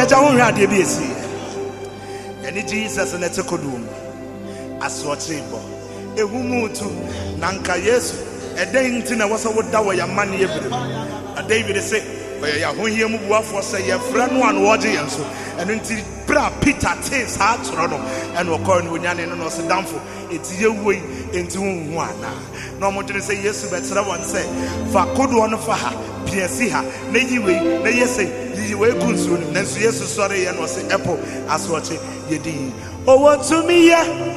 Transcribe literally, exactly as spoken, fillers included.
Moja won't have the B S C. Any Jesus and Ete Kodum. As what chamber. A woman to Nanka Yesu. A day in Tina was a wood dower your money every. A David say, where you when you move for say your friend one watching and so. And until Bra Peter takes heart and will call when you're in no down for it's your way into one. No more to say yes, but someone say, for could one for her, P S C her, lady way, they say, you will consume, then yes, sorry, and was apple as watching ye did. Oh, what to me, yeah.